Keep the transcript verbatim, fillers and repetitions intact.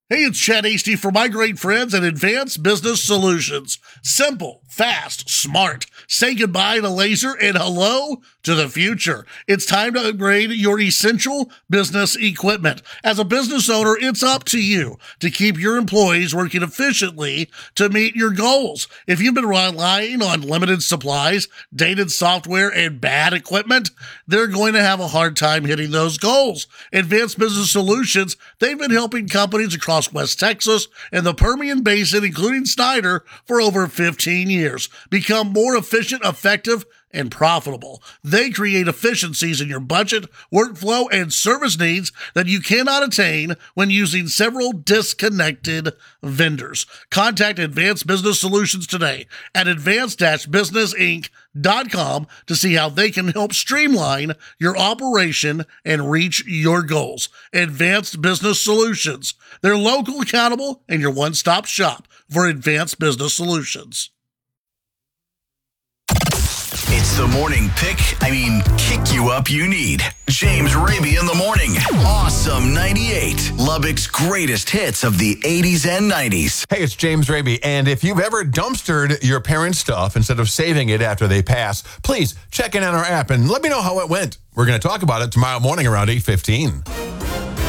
Hey, it's Chad Hasty for my great friends at Advanced Business Solutions. Simple, fast, smart. Say goodbye to laser and hello to the future. It's time to upgrade your essential business equipment. As a business owner, it's up to you to keep your employees working efficiently to meet your goals. If you've been relying on limited supplies, dated software, and bad equipment, they're going to have a hard time hitting those goals. Advanced Business Solutions, they've been helping companies across West Texas and the Permian Basin, including Snyder, for over fifteen years, become more efficient, effective, and profitable. They create efficiencies in your budget, workflow, and service needs that you cannot attain when using several disconnected vendors. Contact Advanced Business Solutions today at advanced business inc dot com to see how they can help streamline your operation and reach your goals. Advanced Business Solutions. They're local, accountable, and your one-stop shop for advanced business solutions. It's the morning pick, I mean, kick you up you need. James Raby in the morning. Awesome ninety-eight. Lubbock's greatest hits of the eighties and nineties. Hey, it's James Raby. And if you've ever dumpstered your parents' stuff instead of saving it after they pass, please check in on our app and let me know how it went. We're going to talk about it tomorrow morning around eight fifteen.